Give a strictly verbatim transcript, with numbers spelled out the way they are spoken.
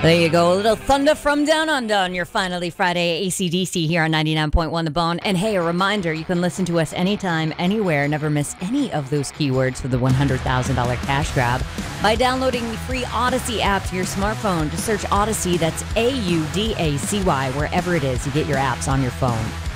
There you go. A little thunder from down under on your Finally Friday A C D C here on ninety-nine point one The Bone. And hey, a reminder, you can listen to us anytime, anywhere. Never miss any of those keywords for the one hundred thousand dollars cash grab by downloading the free Odyssey app to your smartphone. Just search Odyssey. That's A U D A C Y, wherever it is. You get your apps on your phone.